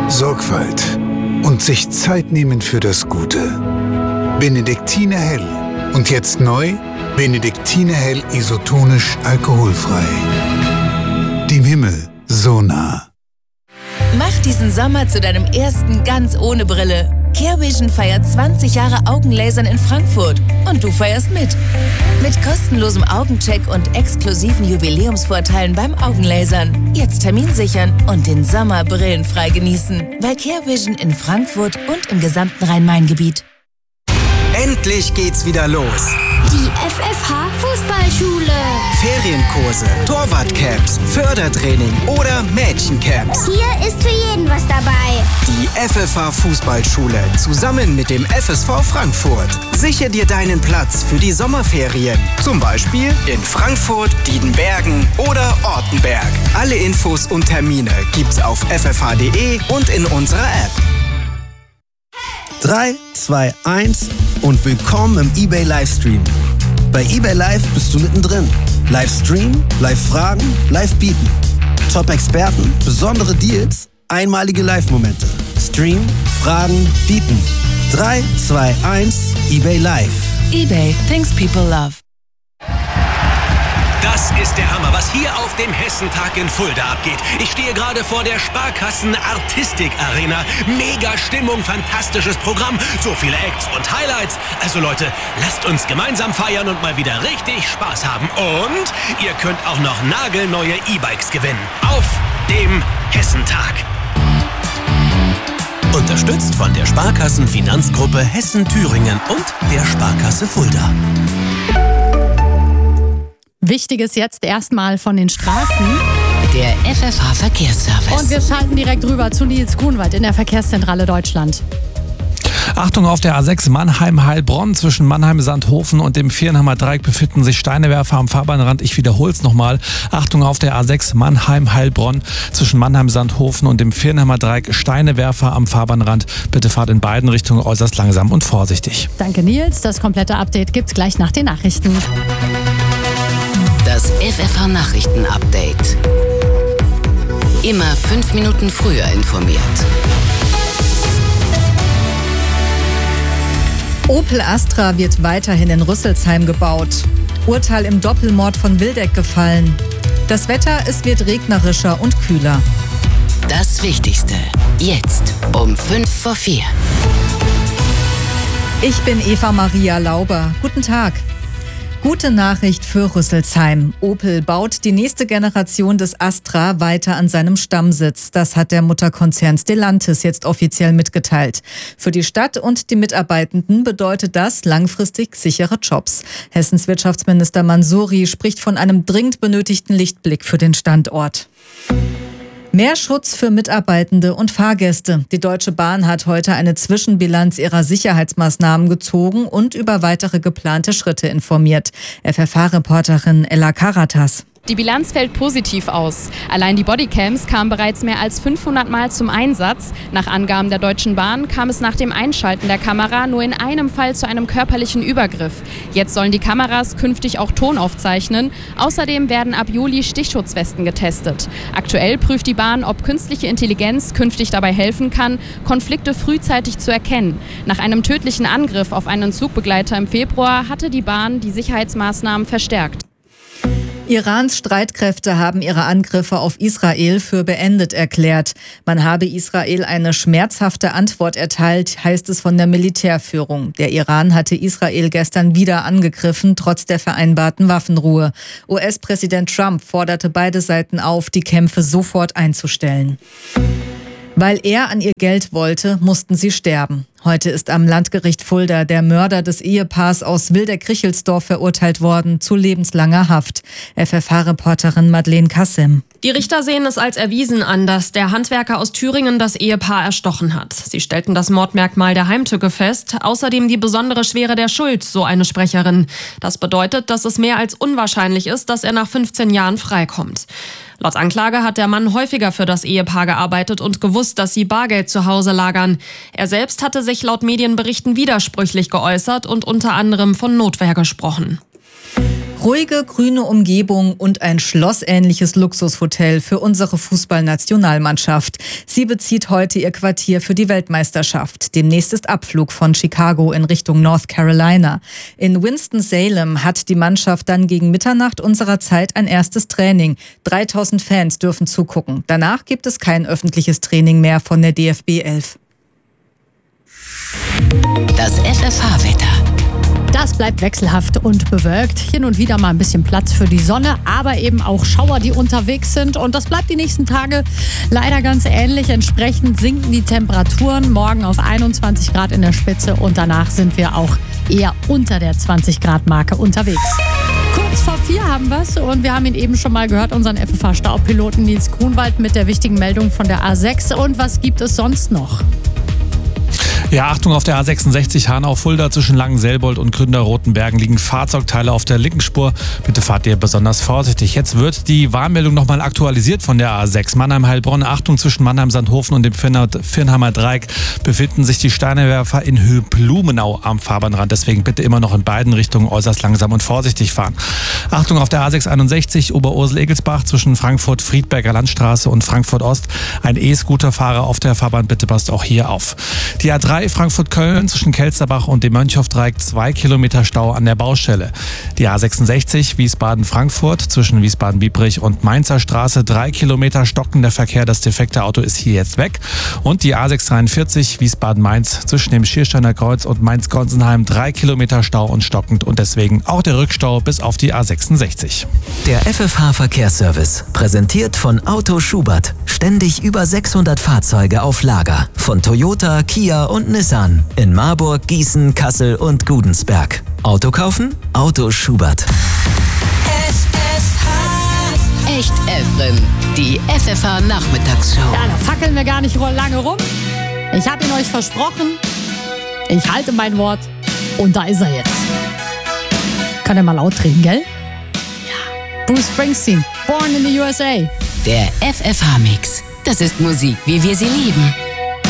Sorgfalt und sich Zeit nehmen für das Gute. Benediktiner Hell. Und jetzt neu, Benediktiner Hell isotonisch alkoholfrei. Dem Himmel so nah. Mach diesen Sommer zu deinem ersten ganz ohne Brille. CareVision feiert 20 Jahre Augenlasern in Frankfurt. Und du feierst mit. Mit kostenlosem Augencheck und exklusiven Jubiläumsvorteilen beim Augenlasern. Jetzt Termin sichern und den Sommer brillenfrei genießen. Bei CareVision in Frankfurt und im gesamten Rhein-Main-Gebiet. Endlich geht's wieder los. Die FFH Fußballschule. Ferienkurse, Torwartcamps, Fördertraining oder Mädchencamps. Hier ist für jeden was dabei. Die FFH Fußballschule zusammen mit dem FSV Frankfurt. Sichere dir deinen Platz für die Sommerferien. Zum Beispiel in Frankfurt, Diedenbergen oder Ortenberg. Alle Infos und Termine gibt's auf ffh.de und in unserer App. 3, 2, 1 und willkommen im eBay Livestream. Bei eBay Live bist du mittendrin. Livestream, Live-Fragen, Live-Bieten. Top-Experten, besondere Deals, einmalige Live-Momente. Stream, Fragen, Bieten. 3, 2, 1, eBay Live. eBay, things people love. Das ist der Hammer, was hier auf dem Hessentag in Fulda abgeht. Ich stehe gerade vor der Sparkassen Artistik Arena. Mega Stimmung, fantastisches Programm, so viele Acts und Highlights. Also Leute, lasst uns gemeinsam feiern und mal wieder richtig Spaß haben. Und ihr könnt auch noch nagelneue E-Bikes gewinnen. Auf dem Hessentag. Unterstützt von der Sparkassen-Finanzgruppe Hessen-Thüringen und der Sparkasse Fulda. Wichtiges jetzt erstmal von den Straßen. Der FFH Verkehrsservice. Und wir schalten direkt rüber zu Nils Kuhnwald in der Verkehrszentrale Deutschland. Achtung, auf der A6 Mannheim-Heilbronn zwischen Mannheim-Sandhofen und dem Viernheimer Dreieck befinden sich Steinewerfer am Fahrbahnrand. Ich wiederhole es nochmal. Achtung, auf der A6 Mannheim-Heilbronn zwischen Mannheim-Sandhofen und dem Viernheimer Dreieck Steinewerfer am Fahrbahnrand. Bitte fahrt in beiden Richtungen äußerst langsam und vorsichtig. Danke Nils, das komplette Update gibt's gleich nach den Nachrichten. Das FFH Nachrichten-Update. Immer 5 Minuten früher informiert. Opel Astra wird weiterhin in Rüsselsheim gebaut. Urteil im Doppelmord von Wildeck gefallen. Das Wetter, es wird regnerischer und kühler. Das Wichtigste. Jetzt um 3:55. Ich bin Eva Maria Lauber. Guten Tag. Gute Nachricht für Rüsselsheim. Opel baut die nächste Generation des Astra weiter an seinem Stammsitz. Das hat der Mutterkonzern Stellantis jetzt offiziell mitgeteilt. Für die Stadt und die Mitarbeitenden bedeutet das langfristig sichere Jobs. Hessens Wirtschaftsminister Mansouri spricht von einem dringend benötigten Lichtblick für den Standort. Mehr Schutz für Mitarbeitende und Fahrgäste. Die Deutsche Bahn hat heute eine Zwischenbilanz ihrer Sicherheitsmaßnahmen gezogen und über weitere geplante Schritte informiert. FFH-Reporterin Ella Karatas. Die Bilanz fällt positiv aus. Allein die Bodycams kamen bereits mehr als 500 Mal zum Einsatz. Nach Angaben der Deutschen Bahn kam es nach dem Einschalten der Kamera nur in einem Fall zu einem körperlichen Übergriff. Jetzt sollen die Kameras künftig auch Ton aufzeichnen. Außerdem werden ab Juli Stichschutzwesten getestet. Aktuell prüft die Bahn, ob künstliche Intelligenz künftig dabei helfen kann, Konflikte frühzeitig zu erkennen. Nach einem tödlichen Angriff auf einen Zugbegleiter im Februar hatte die Bahn die Sicherheitsmaßnahmen verstärkt. Irans Streitkräfte haben ihre Angriffe auf Israel für beendet erklärt. Man habe Israel eine schmerzhafte Antwort erteilt, heißt es von der Militärführung. Der Iran hatte Israel gestern wieder angegriffen, trotz der vereinbarten Waffenruhe. US-Präsident Trump forderte beide Seiten auf, die Kämpfe sofort einzustellen. Weil er an ihr Geld wollte, mussten sie sterben. Heute ist am Landgericht Fulda der Mörder des Ehepaars aus Wildeck-Richelsdorf verurteilt worden zu lebenslanger Haft. FFH-Reporterin Madeleine Kassim. Die Richter sehen es als erwiesen an, dass der Handwerker aus Thüringen das Ehepaar erstochen hat. Sie stellten das Mordmerkmal der Heimtücke fest, außerdem die besondere Schwere der Schuld, so eine Sprecherin. Das bedeutet, dass es mehr als unwahrscheinlich ist, dass er nach 15 Jahren freikommt. Laut Anklage hat der Mann häufiger für das Ehepaar gearbeitet und gewusst, dass sie Bargeld zu Hause lagern. Er selbst hatte sich laut Medienberichten widersprüchlich geäußert und unter anderem von Notwehr gesprochen. Ruhige, grüne Umgebung und ein schlossähnliches Luxushotel für unsere Fußballnationalmannschaft. Sie bezieht heute ihr Quartier für die Weltmeisterschaft. Demnächst ist Abflug von Chicago in Richtung North Carolina. In Winston-Salem hat die Mannschaft dann gegen Mitternacht unserer Zeit ein erstes Training. 3000 Fans dürfen zugucken. Danach gibt es kein öffentliches Training mehr von der DFB 11. Das FFH-Wetter. Das bleibt wechselhaft und bewölkt. Hin und wieder mal ein bisschen Platz für die Sonne, aber eben auch Schauer, die unterwegs sind. Und das bleibt die nächsten Tage leider ganz ähnlich. Entsprechend sinken die Temperaturen. Morgen auf 21 Grad in der Spitze und danach sind wir auch eher unter der 20-Grad-Marke unterwegs. Kurz vor 4 haben wir es und wir haben ihn eben schon mal gehört, unseren FFH-Staubpiloten Nils Grunwald mit der wichtigen Meldung von der A6. Und was gibt es sonst noch? Ja, Achtung, auf der A66 Hanau-Fulda zwischen Langenselbold und Gründerrotenbergen liegen Fahrzeugteile auf der linken Spur. Bitte fahrt ihr besonders vorsichtig. Jetzt wird die Warnmeldung nochmal aktualisiert von der A6. Mannheim-Heilbronn. Achtung, zwischen Mannheim-Sandhofen und dem Viernheimer Dreieck befinden sich die Steinewerfer in Höhe-Blumenau am Fahrbahnrand. Deswegen bitte immer noch in beiden Richtungen äußerst langsam und vorsichtig fahren. Achtung, auf der A661 Oberursel-Egelsbach zwischen Frankfurt-Friedberger Landstraße und Frankfurt-Ost. Ein E-Scooter-Fahrer auf der Fahrbahn. Bitte passt auch hier auf. Die A3 Frankfurt-Köln zwischen Kelsterbach und dem Mönchhoff-Dreieck 2 Kilometer Stau an der Baustelle. Die A66 Wiesbaden-Frankfurt zwischen Wiesbaden-Biebrich und Mainzer Straße 3 Kilometer stockender Verkehr. Das defekte Auto ist hier jetzt weg. Und die A643 Wiesbaden-Mainz zwischen dem Schiersteiner Kreuz und Mainz-Gonsenheim 3 Kilometer Stau und stockend und deswegen auch der Rückstau bis auf die A66. Der FFH-Verkehrsservice, präsentiert von Auto Schubert. Ständig über 600 Fahrzeuge auf Lager. Von Toyota, Kia und Nissan. In Marburg, Gießen, Kassel und Gudensberg. Auto kaufen? Auto Schubert. Echt Evren, die FFH-Nachmittagsshow. Ja, da fackeln wir gar nicht lange rum. Ich habe ihn euch versprochen. Ich halte mein Wort. Und da ist er jetzt. Kann er mal laut drehen, gell? Ja. Bruce Springsteen, Born in the USA. Der FFH-Mix. Das ist Musik, wie wir sie lieben.